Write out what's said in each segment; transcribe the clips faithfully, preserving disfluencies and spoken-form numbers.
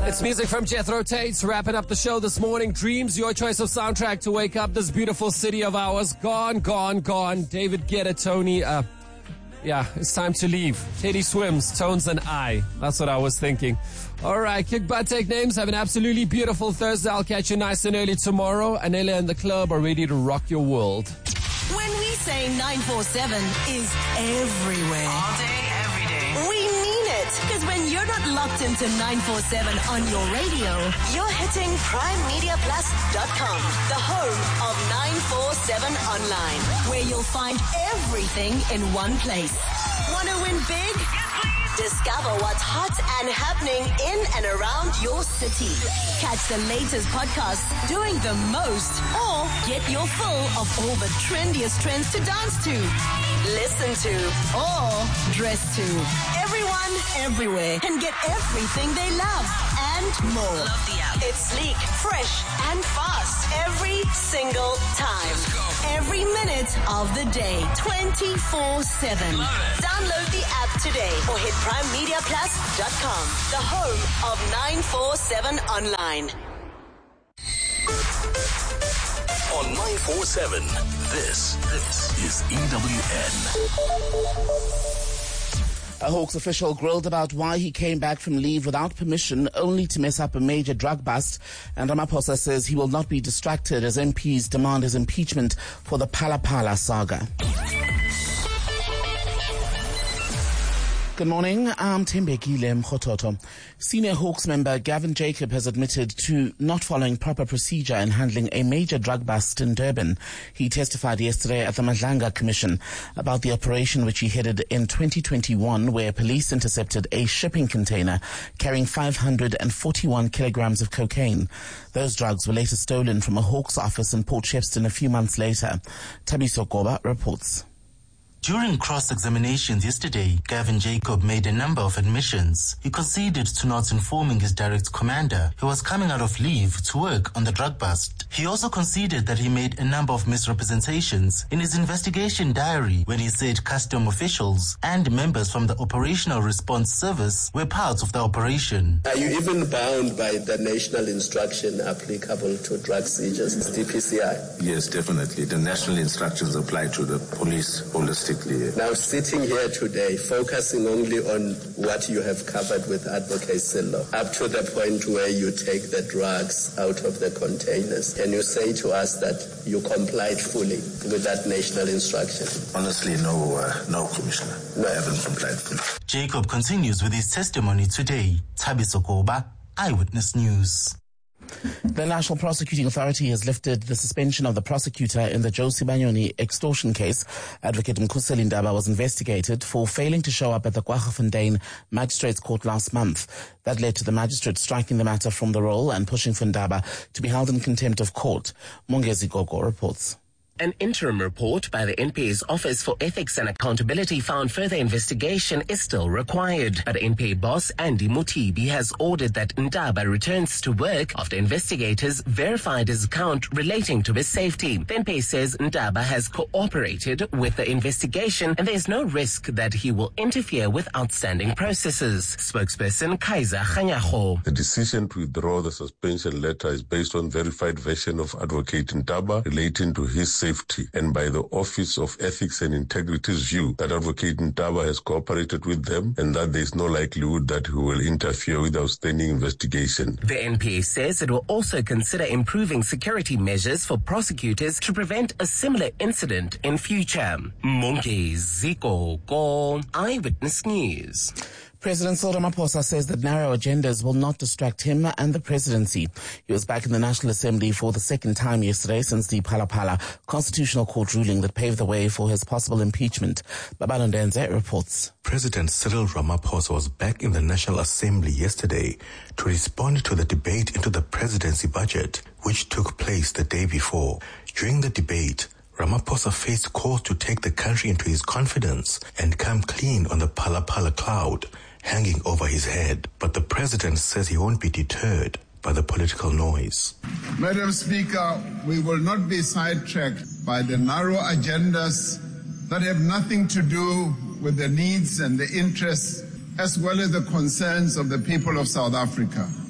It's music from Jethro Tate, wrapping up the show this morning. Dreams, your choice of soundtrack to wake up this beautiful city of ours. Gone, gone, gone. David Guetta, Tony, uh, yeah, it's time to leave. Teddy Swims, Tones and I. That's what I was thinking. All right, kick butt, take names. Have an absolutely beautiful Thursday. I'll catch you nice and early tomorrow. Anela and the club are ready to rock your world. When we say nine four seven is everywhere. All day, every day. We mean it. Because when you're not locked into nine four seven on your radio, you're hitting prime media plus dot com, the home of nine four seven online, where you'll find everything in one place. Wanna win big? Discover what's hot and happening in and around your city. Catch the latest podcasts doing the most, or get your fill of all the trendiest trends to dance to, listen to, or dress to. Everyone, everywhere can get everything they love and more. Love the app. It's sleek, fresh, and fast every single time. Every minute of the day, twenty-four seven. Download the app today or hit prime media plus dot com, the home of nine four seven online. On nine four seven, this, this is E W N. A Hawks official grilled about why he came back from leave without permission only to mess up a major drug bust. And Ramaphosa says he will not be distracted as M Ps demand his impeachment for the Phala Phala saga. Good morning, I'm Tembekile Mkhototo. Senior Hawks member Gavin Jacob has admitted to not following proper procedure in handling a major drug bust in Durban. He testified yesterday at the Madlanga Commission about the operation which he headed in twenty twenty-one, where police intercepted a shipping container carrying five hundred forty-one kilograms of cocaine. Those drugs were later stolen from a Hawks office in Port Shepstone a few months later. Tabiso Goba reports. During cross-examinations yesterday, Gavin Jacob made a number of admissions. He conceded to not informing his direct commander he was coming out of leave to work on the drug bust. He also conceded that he made a number of misrepresentations in his investigation diary when he said custom officials and members from the Operational Response Service were part of the operation. Are you even bound by the national instruction applicable to drug seizures, D P C I? Yes, definitely. The national instructions apply to the police holistically. Now, sitting here today, focusing only on what you have covered with Advocate Sello, up to the point where you take the drugs out of the containers, can you say to us that you complied fully with that national instruction? Honestly, no, uh, no, Commissioner. No. I haven't complied fully. Jacob continues with his testimony today. Tabiso Goba, Eyewitness News. The National Prosecuting Authority has lifted the suspension of the prosecutor in the Josie Banyoni extortion case. Advocate Mkhuseli Ndaba was investigated for failing to show up at the Kwaggafontein Magistrates Court last month. That led to the magistrate striking the matter from the roll and pushing for Ndaba to be held in contempt of court. Mongezi Gogo reports. An interim report by the N P A's Office for Ethics and Accountability found further investigation is still required. But N P A boss Andy Mutibi has ordered that Ndaba returns to work after investigators verified his account relating to his safety. The N P A says Ndaba has cooperated with the investigation and there is no risk that he will interfere with outstanding processes. Spokesperson Kaiser Khanyaho. The decision to withdraw the suspension letter is based on verified version of Advocate Ndaba relating to his safety and by the Office of Ethics and Integrity's view that Advocate Ndaba has cooperated with them and that there is no likelihood that he will interfere with outstanding investigation. The N P A says it will also consider improving security measures for prosecutors to prevent a similar incident in future. Monkey Ziko Go, Eyewitness News. President Cyril Ramaphosa says that narrow agendas will not distract him and the presidency. He was back in the National Assembly for the second time yesterday since the Phala Phala Constitutional Court ruling that paved the way for his possible impeachment. Babalo Ndenze reports. President Cyril Ramaphosa was back in the National Assembly yesterday to respond to the debate into the presidency budget, which took place the day before. During the debate, Ramaphosa faced calls to take the country into his confidence and come clean on the Phala Phala cloud hanging over his head. But the president says he won't be deterred by the political noise. Madam Speaker, we will not be sidetracked by the narrow agendas that have nothing to do with the needs and the interests as well as the concerns of the people of South Africa.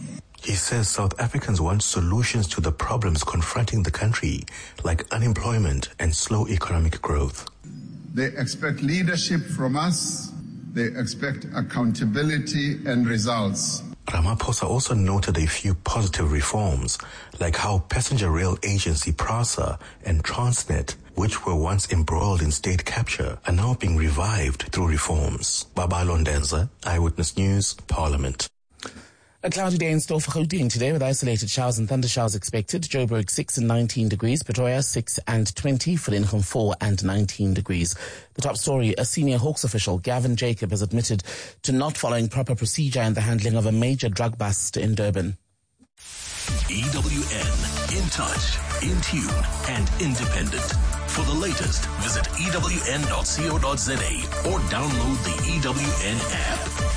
He says South Africans want solutions to the problems confronting the country, like unemployment and slow economic growth. They expect leadership from us. They expect accountability and results. Ramaphosa also noted a few positive reforms, like how passenger rail agency PRASA and Transnet, which were once embroiled in state capture, are now being revived through reforms. Babalo Ndenza, Eyewitness News, Parliament. A cloudy day in store for Gauteng today with isolated showers and thunder showers expected. Joburg six and nineteen degrees, Pretoria six and twenty, Vereeniging four and nineteen degrees. The top story, a senior Hawks official, Gavin Jacob, has admitted to not following proper procedure in the handling of a major drug bust in Durban. E W N, in touch, in tune and independent. For the latest, visit E W N dot co dot za or download the E W N app.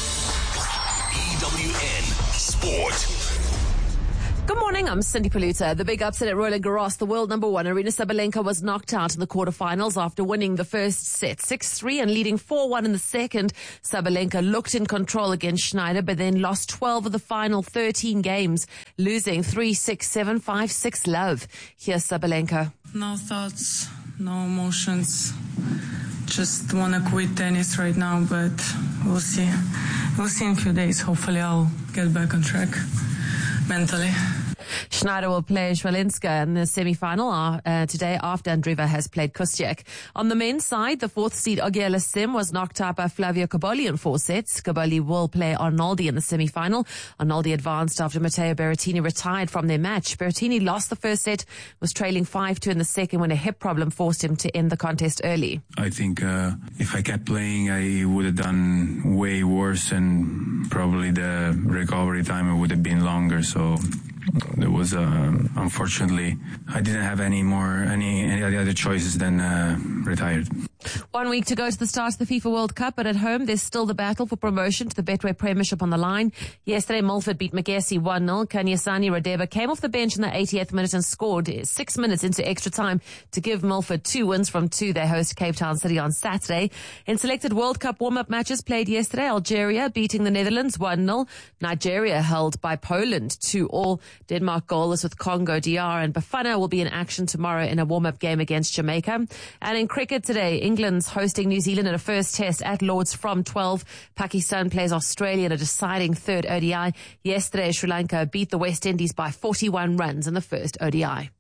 E W N Sport. Good morning, I'm Cindy Paluta. The big upset at Roland Garros, the world number one, Aryna Sabalenka was knocked out in the quarterfinals after winning the first set six three and leading four one in the second. Sabalenka looked in control against Schneider, but then lost twelve of the final thirteen games, losing three six, seven five, six love. Here's Sabalenka. No thoughts, no emotions. Just want to quit tennis right now, but we'll see. We'll see in a few days. Hopefully I'll get back on track mentally. Schneider will play Schwalenska in the semi-final uh, today after Andreeva has played Kustiak. On the men's side, the fourth seed Augie Sim was knocked out by Flavio Cobolli in four sets. Cobolli will play Arnoldi in the semi-final. Arnoldi advanced after Matteo Berrettini retired from their match. Berrettini lost the first set, was trailing five two in the second when a hip problem forced him to end the contest early. I think uh, if I kept playing, I would have done way worse, and probably the recovery time would have been longer. So there was, uh, unfortunately, I didn't have any more, any, any other choices than uh, retired. One week to go to the start of the FIFA World Cup, but at home there's still the battle for promotion to the Betway Premiership on the line. Yesterday, Milford beat Magesi one nil. Kanyasani Radeba came off the bench in the eightieth minute and scored six minutes into extra time to give Milford two wins from two. They host Cape Town City on Saturday. In selected World Cup warm-up matches played yesterday, Algeria beating the Netherlands one nil. Nigeria held by Poland two all. Denmark goalless with Congo D R, and Bafana will be in action tomorrow in a warm-up game against Jamaica. And in cricket today, England's hosting New Zealand in a first test at Lord's from twelve. Pakistan plays Australia in a deciding third O D I. Yesterday, Sri Lanka beat the West Indies by forty-one runs in the first O D I.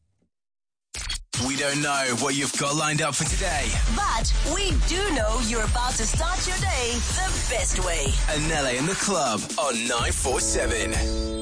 We don't know what you've got lined up for today, but we do know you're about to start your day the best way. Anele in the club on nine four seven.